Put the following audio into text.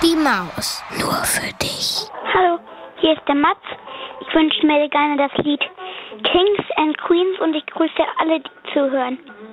Die Maus. Nur für dich. Hallo, hier ist der Mats. Ich wünsche mir gerne das Lied Kings and Queens und ich grüße alle, die zuhören.